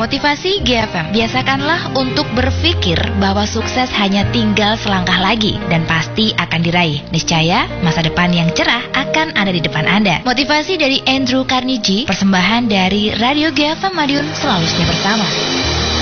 Motivasi GFM, biasakanlah untuk berpikir bahwa sukses hanya tinggal selangkah lagi dan pasti akan diraih. Niscaya masa depan yang cerah akan ada di depan Anda. Motivasi dari Andrew Carnegie, persembahan dari Radio GFM Madiun, selalu setia bersama.